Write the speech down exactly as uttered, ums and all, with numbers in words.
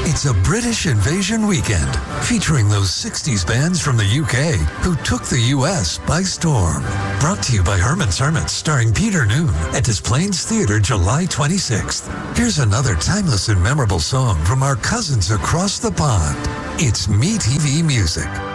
It's a British invasion weekend featuring those sixties bands from the U K who took the U S by storm. Brought to you by Herman's Hermits, starring Peter Noon at Des Plaines Theatre July twenty-sixth. Here's another timeless and memorable song from our cousins across the pond. It's MeTV Music.